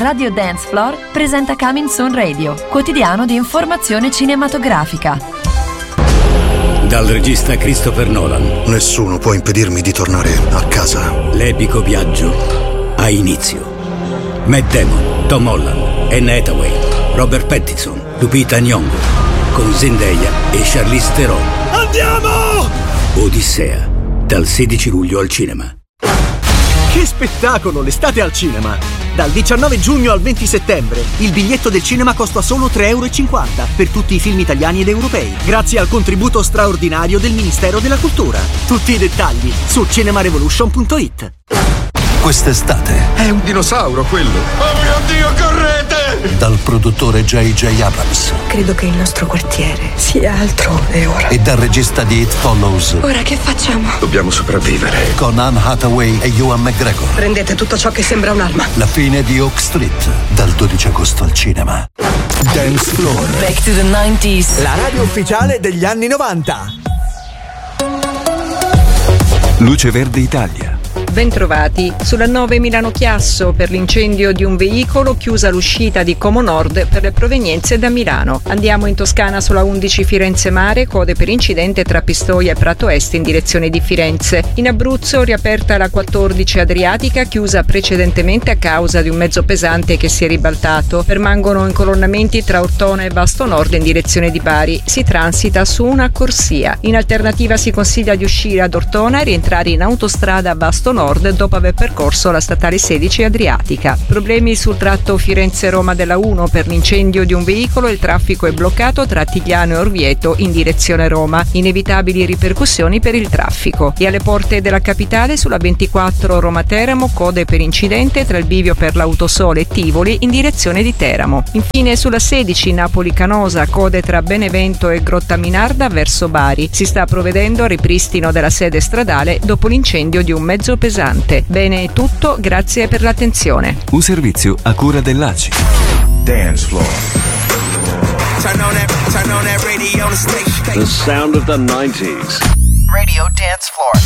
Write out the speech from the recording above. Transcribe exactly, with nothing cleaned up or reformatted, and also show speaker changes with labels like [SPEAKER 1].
[SPEAKER 1] Radio Dance Floor presenta Coming Soon Radio, quotidiano di informazione cinematografica.
[SPEAKER 2] Dal regista Christopher Nolan.
[SPEAKER 3] Nessuno può impedirmi di tornare a casa.
[SPEAKER 2] L'epico viaggio ha inizio. Matt Damon, Tom Holland, Anne Hathaway, Robert Pattinson, Lupita Nyong'o, con Zendaya e Charlize Theron.
[SPEAKER 4] Andiamo!
[SPEAKER 2] Odissea, dal sedici luglio al cinema.
[SPEAKER 4] Che spettacolo, l'estate al cinema! Dal diciannove giugno al venti settembre il biglietto del cinema costa solo tre e cinquanta euro per tutti i film italiani ed europei, grazie al contributo straordinario del Ministero della Cultura. Tutti i dettagli su cinemarevolution punto it.
[SPEAKER 5] Quest'estate
[SPEAKER 6] è un dinosauro quello. Oh mio Dio, correte!
[SPEAKER 5] Dal produttore J J Abrams.
[SPEAKER 7] Credo che il nostro quartiere sia altrove ora.
[SPEAKER 5] E dal regista di It Follows.
[SPEAKER 7] Ora che facciamo?
[SPEAKER 6] Dobbiamo sopravvivere.
[SPEAKER 5] Con Anne Hathaway e Ewan McGregor.
[SPEAKER 7] Prendete tutto ciò che sembra un'arma.
[SPEAKER 5] La fine di Oak Street, dal dodici agosto al cinema. Dance Floor.
[SPEAKER 1] Back to the nineties.
[SPEAKER 4] La radio ufficiale degli anni novanta.
[SPEAKER 8] Luce Verde Italia.
[SPEAKER 9] Bentrovati. Sulla nove Milano-Chiasso, per l'incendio di un veicolo, chiusa l'uscita di Como Nord per le provenienze da Milano. Andiamo in Toscana sulla undici Firenze Mare, code per incidente tra Pistoia e Prato Est in direzione di Firenze. In Abruzzo riaperta la quattordici Adriatica, chiusa precedentemente a causa di un mezzo pesante che si è ribaltato. Permangono incolonnamenti tra Ortona e Vasto Nord in direzione di Bari. Si transita su una corsia. In alternativa si consiglia di uscire ad Ortona e rientrare in autostrada a Vasto Nord dopo aver percorso la statale sedici Adriatica. Problemi sul tratto Firenze-Roma della uno per l'incendio di un veicolo e il traffico è bloccato tra Tigliano e Orvieto in direzione Roma. Inevitabili ripercussioni per il traffico. E alle porte della capitale sulla ventiquattro Roma-Teramo, code per incidente tra il bivio per l'Autosole e Tivoli in direzione di Teramo. Infine sulla sedici Napoli-Canosa, code tra Benevento e Grottaminarda verso Bari. Si sta provvedendo al ripristino della sede stradale dopo l'incendio di un mezzo pesante. Bene, è tutto, grazie per l'attenzione.
[SPEAKER 8] Un servizio a cura dell'A C I.
[SPEAKER 6] Dance Floor.
[SPEAKER 10] Turn on that, turn on that radio station.
[SPEAKER 11] The sound of the nineties.
[SPEAKER 10] Radio Dance Floor.